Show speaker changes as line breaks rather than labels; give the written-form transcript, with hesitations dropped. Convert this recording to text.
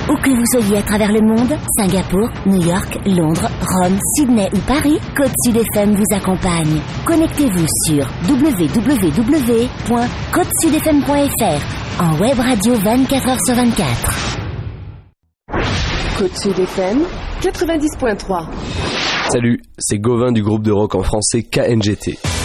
Où que vous soyez à travers le monde, Singapour, New York, Londres, Rome, Sydney ou Paris, Côte Sud FM vous accompagne. Connectez-vous sur www.côtesudfm.fr en web radio 24h/24.
Côte Sud FM 90.3.
Salut, c'est Gauvin du groupe de rock en français KNGT.